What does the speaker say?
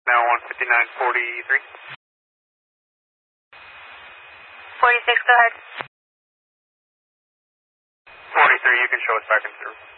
Now 159.43. 46, go ahead. 43, you can show us back and through.